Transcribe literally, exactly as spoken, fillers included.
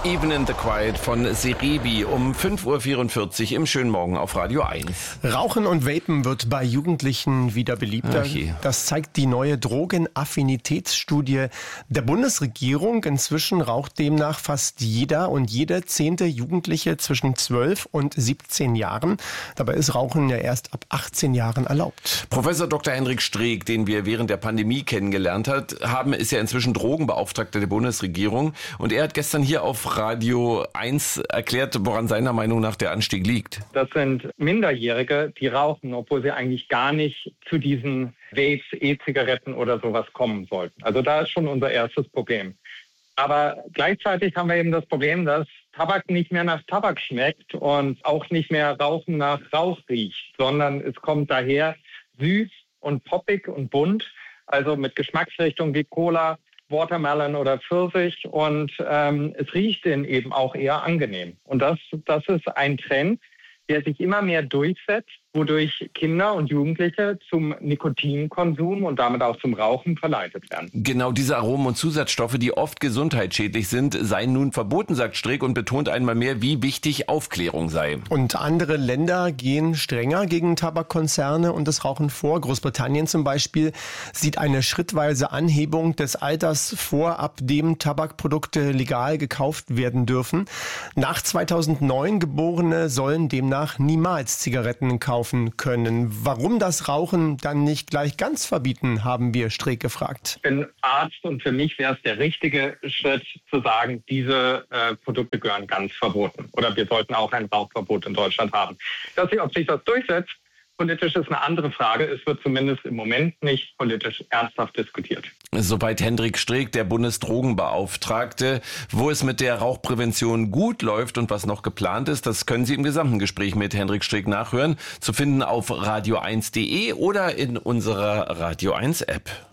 Even in the Quiet von Serebii um fünf Uhr vierundvierzig im schönen Morgen auf Radio eins. Rauchen und Vapen wird bei Jugendlichen wieder beliebter. Okay. Das zeigt die neue Drogenaffinitätsstudie der Bundesregierung. Inzwischen raucht demnach fast jeder und jede zehnte Jugendliche zwischen zwölf und siebzehn Jahren. Dabei ist Rauchen ja erst ab achtzehn Jahren erlaubt. Professor Doktor Hendrik Streeck, den wir während der Pandemie kennengelernt hat, haben, ist ja inzwischen Drogenbeauftragter der Bundesregierung. Und er hat gestern hier auf Radio eins erklärt, woran seiner Meinung nach der Anstieg liegt. Das sind Minderjährige, die rauchen, obwohl sie eigentlich gar nicht zu diesen Vapes, E-Zigaretten oder sowas kommen sollten. Also da ist schon unser erstes Problem. Aber gleichzeitig haben wir eben das Problem, dass Tabak nicht mehr nach Tabak schmeckt und auch nicht mehr Rauchen nach Rauch riecht, sondern es kommt daher süß und poppig und bunt, also mit Geschmacksrichtungen wie Cola, Watermelon oder Pfirsich, und ähm, es riecht dann eben auch eher angenehm. Und das, das ist ein Trend, der sich immer mehr durchsetzt, wodurch Kinder und Jugendliche zum Nikotinkonsum und damit auch zum Rauchen verleitet werden. Genau diese Aromen und Zusatzstoffe, die oft gesundheitsschädlich sind, seien nun verboten, sagt Streeck, und betont einmal mehr, wie wichtig Aufklärung sei. Und andere Länder gehen strenger gegen Tabakkonzerne und das Rauchen vor. Großbritannien zum Beispiel sieht eine schrittweise Anhebung des Alters vor, ab dem Tabakprodukte legal gekauft werden dürfen. Nach zweitausendneun Geborene sollen demnach niemals Zigaretten kaufen können. Warum das Rauchen dann nicht gleich ganz verbieten, haben wir Streeck gefragt. Ich bin Arzt und für mich wäre es der richtige Schritt zu sagen, diese äh, Produkte gehören ganz verboten. Oder wir sollten auch ein Rauchverbot in Deutschland haben. Dass sich, ob sich das durchsetzt, politisch ist eine andere Frage. Es wird zumindest im Moment nicht politisch ernsthaft diskutiert. Soweit Hendrik Streeck, der Bundesdrogenbeauftragte. Wo es mit der Rauchprävention gut läuft und was noch geplant ist, das können Sie im gesamten Gespräch mit Hendrik Streeck nachhören. Zu finden auf radio eins punkt de oder in unserer Radio eins App.